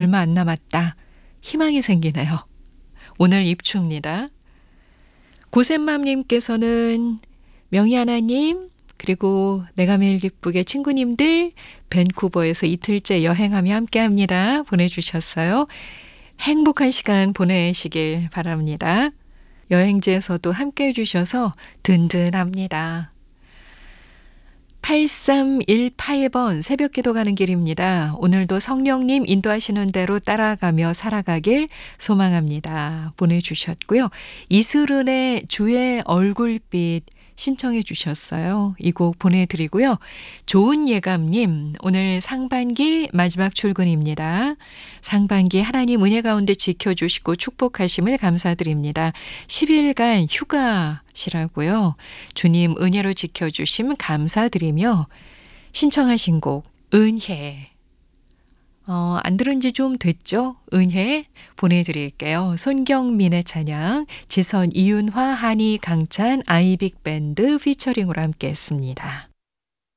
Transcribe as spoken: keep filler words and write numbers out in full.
얼마 안 남았다. 희망이 생기네요. 오늘 입추입니다. 고샘맘님께서는 명희 하나님 그리고 내가 매일 기쁘게 친구님들 밴쿠버에서 이틀째 여행하며 함께합니다. 보내주셨어요. 행복한 시간 보내시길 바랍니다. 여행지에서도 함께해 주셔서 든든합니다. 팔삼일팔 번 새벽 기도 가는 길입니다. 오늘도 성령님 인도하시는 대로 따라가며 살아가길 소망합니다. 보내주셨고요. 이슬은의 주의 얼굴빛 신청해 주셨어요. 이 곡 보내드리고요. 좋은 예감님, 오늘 상반기 마지막 출근입니다. 상반기 하나님 은혜 가운데 지켜주시고 축복하심을 감사드립니다. 십 일간 휴가시라고요. 주님 은혜로 지켜주심 감사드리며 신청하신 곡 은혜. 어, 안 들은 지 좀 됐죠? 은혜 보내드릴게요. 손경민의 찬양, 지선, 이윤화, 한희, 강찬, 아이빅밴드 피처링으로 함께 했습니다.